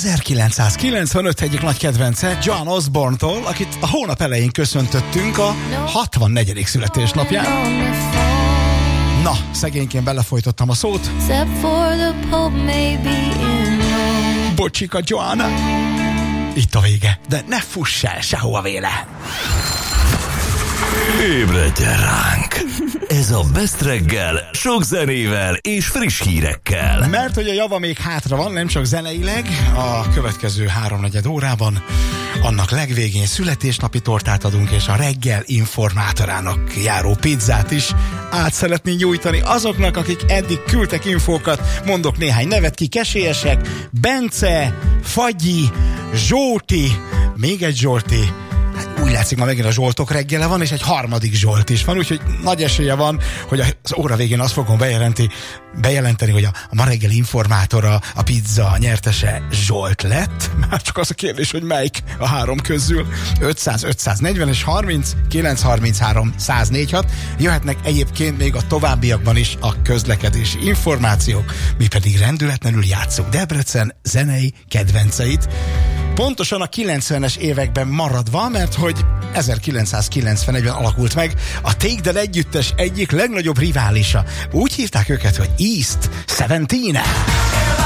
1995 egyik nagy kedvence John Osborne-tól, akit a hónap elején köszöntöttünk a 64. születésnapján. Na, szegényként belefolytottam a szót. Bocsika, Joanna. Itt a vége, de ne fuss el sehova véle. Ébredj ránk! Ez a Best reggel, sok zenével és friss hírekkel. Mert hogy a java még hátra van, nem csak zeneileg, a következő 3-4 órában annak legvégén születésnapi tortát adunk, és a reggel informátorának járó pizzát is át szeretnénk nyújtani azoknak, akik eddig küldtek infókat. Mondok néhány nevet ki: Kesélyesek, Bence, Fagyi, Zsolti, még egy Zsolti. Úgy látszik, ma megint a Zsoltok reggele van, és egy harmadik Zsolt is van, úgyhogy nagy esélye van, hogy az óra végén azt fogom bejelenteni, hogy a ma reggeli informátora, a pizza nyertese Zsolt lett. Már csak az a kérdés, hogy melyik a három közül. 500, 540 és 30 933 104.6. Jöhetnek egyébként még a továbbiakban is a közlekedési információk, mi pedig rendületlenül játsszuk Debrecen zenei kedvenceit. Pontosan a 90-es években maradva, mert hogy 1991-ben alakult meg a Take That együttes egyik legnagyobb riválisa. Úgy hívták őket, hogy East 17.